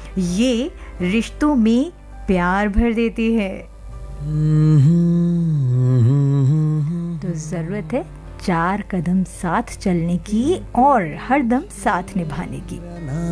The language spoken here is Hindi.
ये रिश्तों में प्यार भर देती है। तो जरूरत है 4 कदम साथ चलने की और हरदम साथ निभाने की।